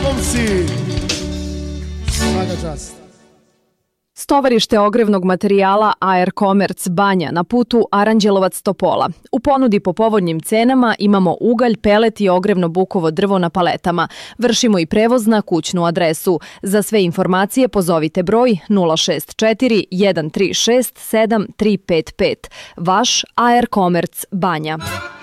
momci. Svaka čast. Stovarište ogrevnog materijala AR Commerce Banja na putu Aranđelovac-Topola. U ponudi po povoljnim cenama imamo ugalj, pelet i ogrevno bukovo drvo na paletama. Vršimo i prevoz na kućnu adresu. Za sve informacije pozovite broj 064 136 7355. Vaš AR Commerce Banja.